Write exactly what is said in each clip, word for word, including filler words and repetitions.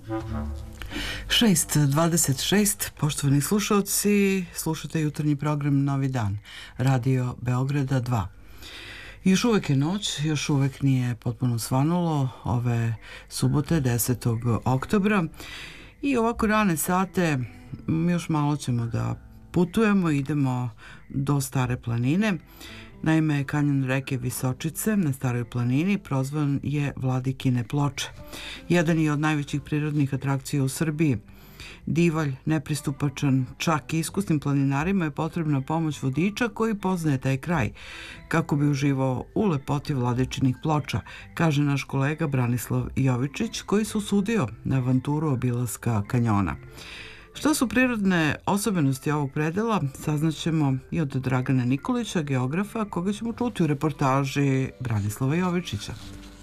šest dvadeset šest, poštovani slušalci, slušate jutarnji program Novi dan, Radio Beograda dva. Još uvek je noć, još uvek nije potpuno svanulo ove subote desetog oktobra i ovako rane sate još malo ćemo da putujemo, idemo do Stare planine. Naime, kanjon reke Visočice na Staroj planini prozvan je Vladikine ploče. Jedan je od najvećih prirodnih atrakcija u Srbiji. Divalj, nepristupačan, čak i iskusnim planinarima je potrebna pomoć vodiča koji poznaje taj kraj, kako bi uživao u lepoti Vladičinih ploča, kaže naš kolega Branislav Jovičić, koji se usudio na avanturu obilaska kanjona. Šta su prirodne osobenosti ovog predela, saznaćemo i od Dragana Nikolića, geografa, koga ćemo čuti u reportaži Branislava Jovičića.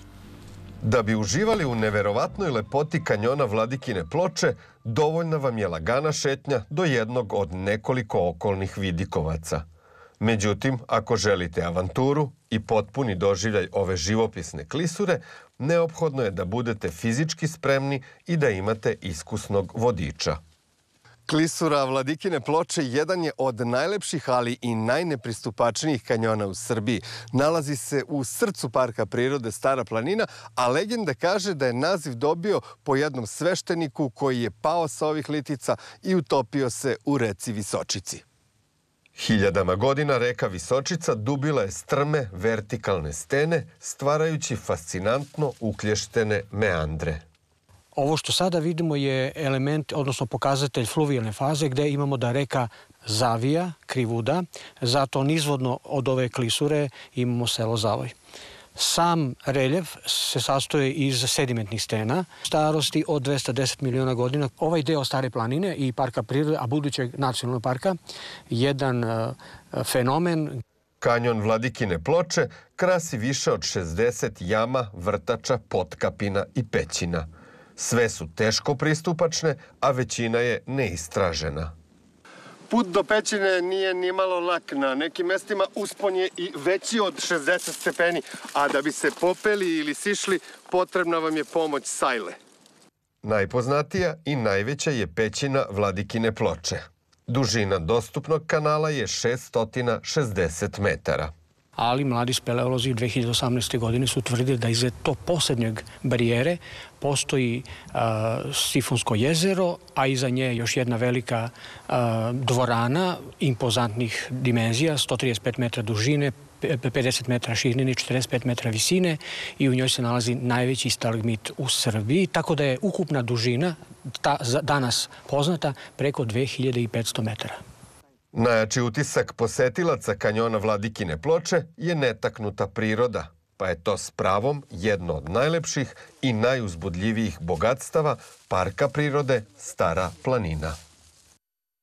Da bi uživali u neverovatnoj lepoti kanjona Vladikine ploče, dovoljna vam je lagana šetnja do jednog od nekoliko okolnih vidikovaca. Međutim, ako želite avanturu i potpuni doživljaj ove živopisne klisure, neophodno je da budete fizički spremni i da imate iskusnog vodiča. Klisura Vladikine ploče jedan je od najlepših, ali i najnepristupačnijih kanjona u Srbiji. Nalazi se u srcu parka prirode Stara planina, a legenda kaže da je naziv dobio po jednom svešteniku koji je pao sa ovih litica i utopio se u reci Visočici. Hiljadama godina reka Visočica dubila je strme vertikalne stene, stvarajući fascinantno uklještene meandre. Ovo što sada vidimo je element, odnosno pokazatelj fluvijalne faze gde imamo da reka zavija, krivuda, zato nizvodno od ove klisure imamo selo Zavoj. Sam reljef se sastoji iz sedimentnih stena, starosti od dvesta deset miliona godina. Ovaj deo Stare planine i parka prirode, a budućeg nacionalnog parka, jedan uh, fenomen. Kanjon Vladikine ploče krasi više od šezdeset jama, vrtača, potkapina i pećina. Sve su teško pristupačne, a većina je neistražena. Put do pećine nije ni malo lak. Na nekim mestima uspon je i veći od šezdeset stepeni, a da bi se popeli ili sišli, potrebna vam je pomoć sajle. Najpoznatija i najveća je pećina Vladikine ploče. Dužina dostupnog kanala je šeststo šezdeset metara. Ali mladi speleolozi dve hiljade osamnaeste. godine su tvrdili da iza to posljednjeg barijere postoji uh, Sifonsko jezero, a iza nje još jedna velika uh, dvorana impozantnih dimenzija, sto trideset pet metara dužine, pedeset metara širine, četrdeset pet metara visine i u njoj se nalazi najveći stalagmit u Srbiji, tako da je ukupna dužina ta, danas poznata preko dve hiljade petsto metara. Najjači utisak posetilaca kanjona Vladikine ploče je netaknuta priroda, pa je to s pravom jedno od najlepših i najuzbudljivijih bogatstava parka prirode Stara planina.